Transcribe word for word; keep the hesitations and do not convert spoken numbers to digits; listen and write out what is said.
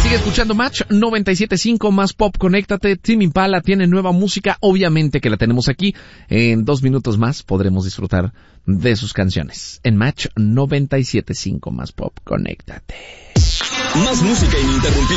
Sigue escuchando Match noventa y siete punto cinco, más pop, conéctate. Tame Impala tiene nueva música, obviamente que la tenemos aquí. En dos minutos más podremos disfrutar de sus canciones. En Match noventa y siete punto cinco, más pop, conéctate. Más música ininterrumpida.